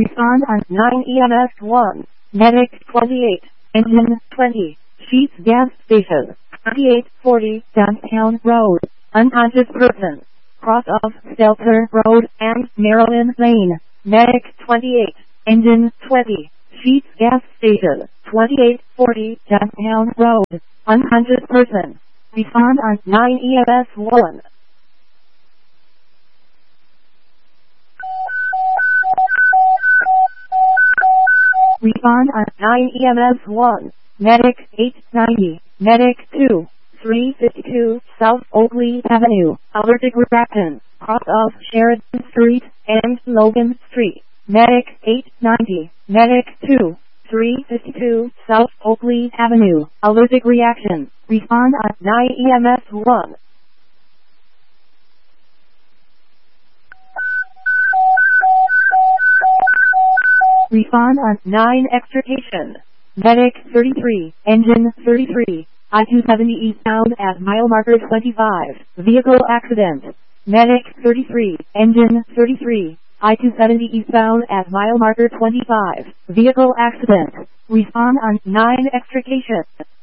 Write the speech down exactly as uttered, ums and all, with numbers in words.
Respond on nine E M S one. Medic twenty-eight. Engine twenty. Sheets gas station. twenty-eight forty Downtown Road. Unconscious person. Cross of Stelter Road and Maryland Lane. Medic twenty-eight. Engine twenty. Sheets gas station. twenty-eight forty Downtown Road. Unconscious person. Respond on nine E M S one. Respond on nine E M S one. Medic eight ninety. Medic two. three fifty-two South Oakley Avenue. Allergic reaction. Cross of Sheridan Street and Logan Street. Medic eight ninety. Medic two. three fifty-two South Oakley Avenue. Allergic reaction. Respond on nine E M S one. Respond on nine extrication. Medic thirty-three. Engine thirty-three. I two seventy eastbound at mile marker twenty-five. Vehicle accident. Medic thirty-three. Engine thirty-three. I two seventy eastbound at mile marker twenty-five. Vehicle accident. Respond on nine extrication.